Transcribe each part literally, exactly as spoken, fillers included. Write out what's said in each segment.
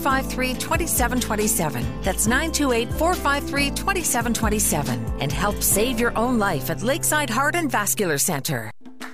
five three, two seven two seven. That's nine two eight, four five three, two seven two seven. And help save your own life at Lakeside Heart and Vascular Center.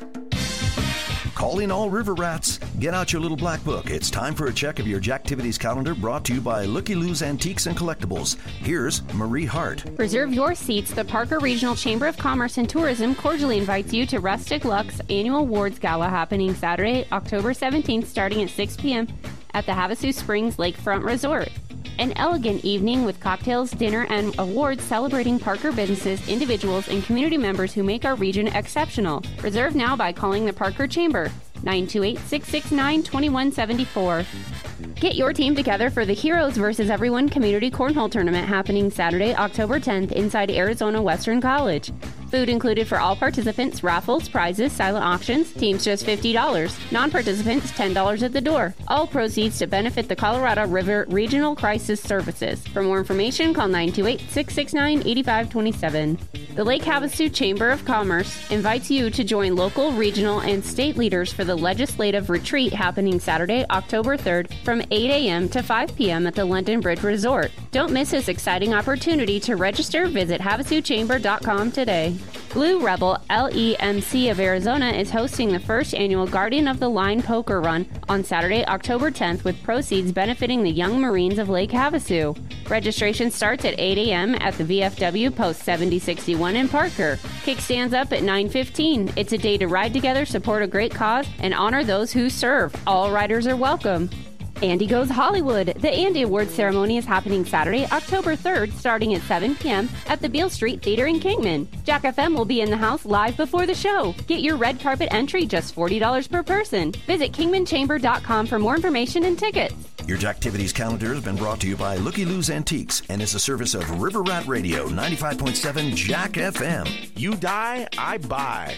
Calling all river rats. Get out your little black book. It's time for a check of your Jacktivities calendar, brought to you by Looky Lou's Antiques and Collectibles. Here's Marie Hart. Reserve your seats. The Parker Regional Chamber of Commerce and Tourism cordially invites you to Rustic Luck's annual awards gala happening Saturday, October seventeenth, starting at six p.m. at the Havasu Springs Lakefront Resort. An elegant evening with cocktails, dinner, and awards celebrating Parker businesses, individuals, and community members who make our region exceptional. Reserve now by calling the Parker Chamber, nine two eight, six six nine, two one seven four. Get your team together for the Heroes versus Everyone Community Cornhole Tournament happening Saturday, October tenth inside Arizona Western College. Food included for all participants, raffles, prizes, silent auctions, teams just fifty dollars. Non-participants, ten dollars at the door. All proceeds to benefit the Colorado River Regional Crisis Services. For more information, call nine two eight, six six nine, eight five two seven. The Lake Havasu Chamber of Commerce invites you to join local, regional, and state leaders for the Legislative Retreat happening Saturday, October third from eight a.m. to five p.m. at the London Bridge Resort. Don't miss this exciting opportunity. To register, visit havasu chamber dot com today. Blue Rebel L E M C of Arizona is hosting the first annual Guardian of the Line Poker Run on Saturday, October tenth, with proceeds benefiting the young Marines of Lake Havasu. Registration starts at eight a.m. at the V F W Post seventy sixty-one in Parker. Kickstands up at nine fifteen. It's a day to ride together, support a great cause, and honor those who serve. All riders are welcome. Andy Goes Hollywood. The Andy Awards ceremony is happening Saturday, October third, starting at seven p.m. at the Beale Street Theater in Kingman. Jack F M will be in the house live before the show. Get your red carpet entry, just forty dollars per person. Visit kingman chamber dot com for more information and tickets. Your Jacktivities calendar has been brought to you by Looky Lou's Antiques and is a service of River Rat Radio, ninety-five point seven Jack F M. You die, I buy.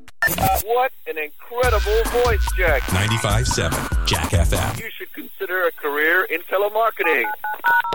What an incredible voice, Jack. ninety-five point seven Jack F M. You should consider a career in telemarketing.